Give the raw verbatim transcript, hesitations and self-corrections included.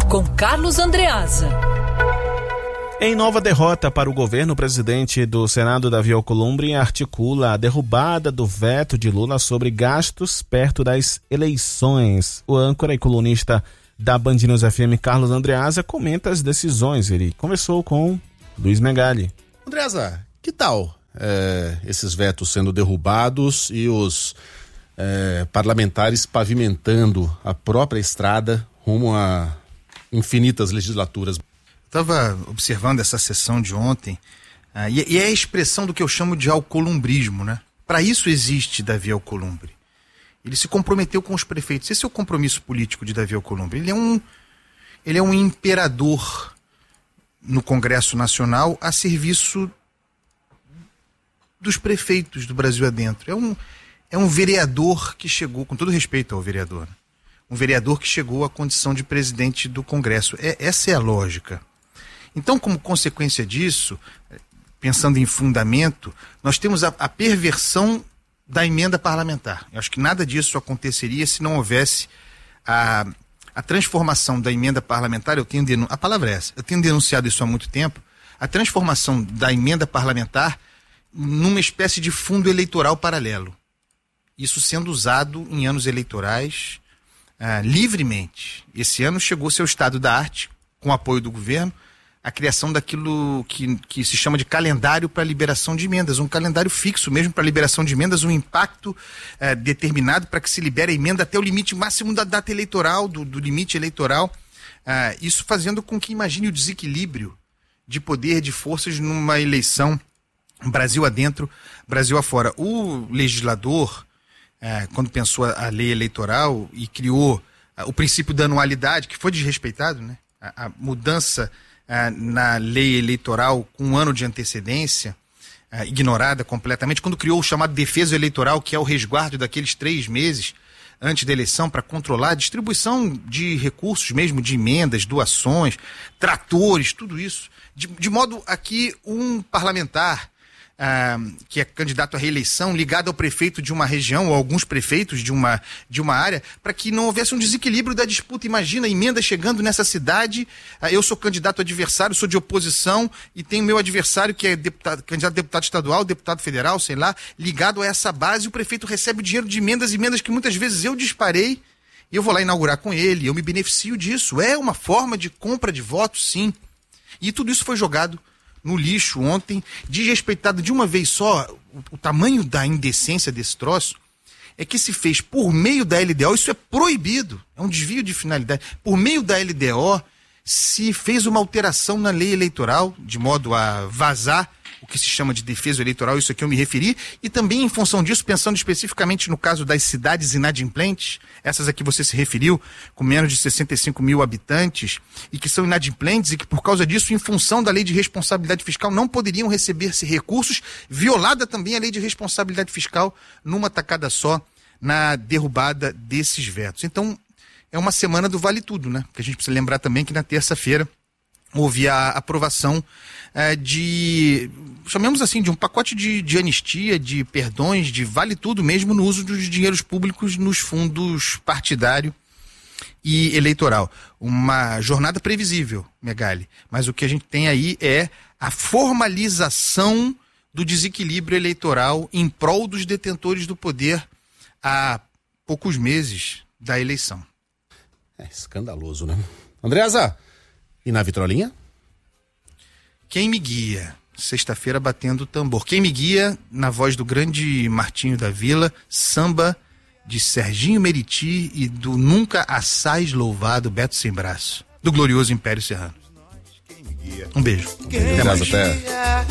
com Carlos Andreasa. Em nova derrota para o governo, o presidente do Senado, Davi Alcolumbre, articula a derrubada do veto de Lula sobre gastos perto das eleições. O âncora e colunista da Band News F M, Carlos Andreasa, comenta as decisões. Ele conversou com Luiz Megali. Andreasa, que tal é, esses vetos sendo derrubados e os é, parlamentares pavimentando a própria estrada rumo a infinitas legislaturas? Estava observando essa sessão de ontem, ah, e, e é a expressão do que eu chamo de alcolumbrismo, né? Para isso existe Davi Alcolumbre. Ele se comprometeu com os prefeitos. Esse é o compromisso político de Davi Alcolumbre. Ele é um, ele é um imperador no Congresso Nacional a serviço dos prefeitos do Brasil adentro. É um, é um vereador que chegou, com todo respeito ao vereador, né? Um vereador que chegou à condição de presidente do Congresso. É, essa é a lógica. Então, como consequência disso, pensando em fundamento, nós temos a, a perversão da emenda parlamentar. Eu acho que nada disso aconteceria se não houvesse a, a transformação da emenda parlamentar. Eu tenho denun... A palavra é essa. Eu tenho denunciado isso há muito tempo. A transformação da emenda parlamentar numa espécie de fundo eleitoral paralelo. Isso sendo usado em anos eleitorais ah, livremente. Esse ano chegou seu estado da arte, com o apoio do governo, a criação daquilo que, que se chama de calendário para liberação de emendas, um calendário fixo mesmo para liberação de emendas, um impacto eh, determinado para que se libere a emenda até o limite máximo da data eleitoral, do, do limite eleitoral, ah, isso fazendo com que imagine o desequilíbrio de poder, de forças numa eleição Brasil adentro, Brasil afora. O legislador, eh, quando pensou a, a lei eleitoral e criou ah, o princípio da anualidade, que foi desrespeitado, né? a, a mudança Ah, na lei eleitoral com um ano de antecedência, ah, ignorada completamente, quando criou o chamado defeso eleitoral, que é o resguardo daqueles três meses antes da eleição para controlar a distribuição de recursos mesmo, de emendas, doações, tratores, tudo isso, de, de modo a que um parlamentar ah, que é candidato à reeleição, ligado ao prefeito de uma região, ou alguns prefeitos de uma, de uma área, para que não houvesse um desequilíbrio da disputa. Imagina a emenda chegando nessa cidade, ah, eu sou candidato adversário, sou de oposição, e tenho meu adversário que é deputado, candidato a deputado estadual, deputado federal, sei lá, ligado a essa base, e o prefeito recebe o dinheiro de emendas, emendas que muitas vezes eu disparei, e eu vou lá inaugurar com ele, eu me beneficio disso. É uma forma de compra de votos, sim. E tudo isso foi jogado no lixo ontem, desrespeitado de uma vez só. O, o tamanho da indecência desse troço é que se fez por meio da L D O, isso é proibido, é um desvio de finalidade, por meio da L D O se fez uma alteração na lei eleitoral, de modo a vazar o que se chama de defesa eleitoral, isso aqui eu me referi, e também em função disso, pensando especificamente no caso das cidades inadimplentes, essas a que você se referiu, com menos de sessenta e cinco mil habitantes, e que são inadimplentes e que por causa disso, em função da lei de responsabilidade fiscal, não poderiam receber-se recursos, violada também a lei de responsabilidade fiscal numa tacada só, na derrubada desses vetos. Então, é uma semana do vale tudo, né? Porque a gente precisa lembrar também que na terça-feira houve a aprovação eh, de, chamemos assim, de um pacote de, de anistia, de perdões, de vale tudo mesmo no uso dos dinheiros públicos nos fundos partidário e eleitoral. Uma jornada previsível, Megali, mas o que a gente tem aí é a formalização do desequilíbrio eleitoral em prol dos detentores do poder há poucos meses da eleição. É escandaloso, né? Andreasa, e na vitrolinha? Quem me guia? Sexta-feira batendo o tambor. Quem me guia, na voz do grande Martinho da Vila, samba de Serginho Meriti e do nunca assaz louvado Beto Sem Braço, do glorioso Império Serrano. Um beijo. Até mais. Até.